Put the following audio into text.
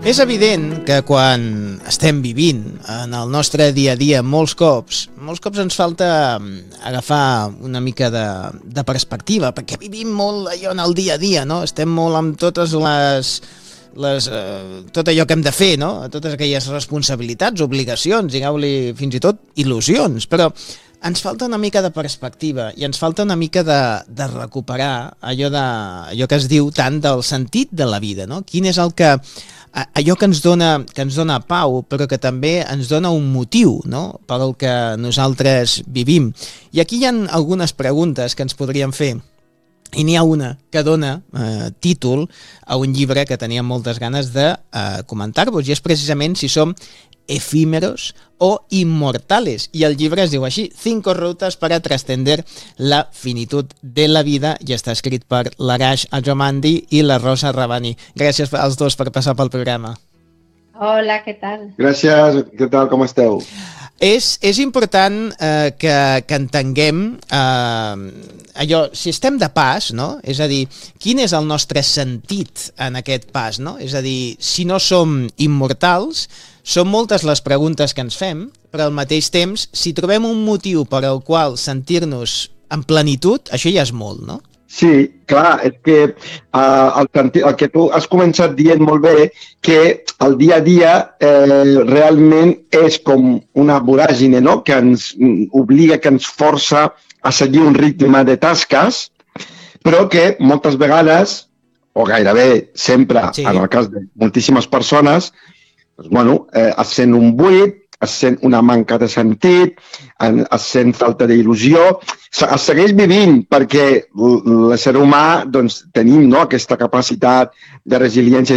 És evident que quan estem vivint en el nostre dia a dia molts cops ens falta agafar una mica de perspectiva, perquè vivim molt allò en el dia a dia, no? Estem molt amb totes tot allò que hem de fer, no? Totes aquelles responsabilitats, obligacions, digueu-li fins i tot il·lusions, però ens falta una mica de perspectiva i ens falta una mica de recuperar allò que es diu tant del sentit de la vida, no? Quin és allò que ens dona pau, però que també ens dona un motiu, no? Per al que nosaltres vivim. I aquí hi ha algunes preguntes que ens podríem fer. I n'hi ha una que dona títol a un llibre que teníem moltes ganes de comentar-vos, i és precisament si som efímeros o inmortales. I el llibre es diu així, 5 rutas para trascender la finitud de la vida, i està escrit per l'Arash Ajomandi i la Rosa Rabani. Gràcies als dos per passar pel programa. Hola, què tal? Gràcies, què tal, com esteu? És important que entenguem allò, si estem de pas, no? És a dir, quin és el nostre sentit en aquest pas, no? És a dir, si no som immortals, són moltes les preguntes que ens fem, però al mateix temps, si trobem un motiu per al qual sentir-nos en plenitud, això ja és molt, no? Sí, clar, és que el que tu has començat dient molt bé, que el dia a dia realment és com una voràgine, no? Que ens obliga, que ens força a seguir un ritme de tasques, però que moltes vegades, o gairebé sempre, sí, en el cas de moltíssimes persones, doncs, bueno, es sent un buit, es sent una manca de sentit, es sent falta d'il·lusió, es segueix vivint perquè l'ésser humà doncs, tenim, no, aquesta capacitat de resiliència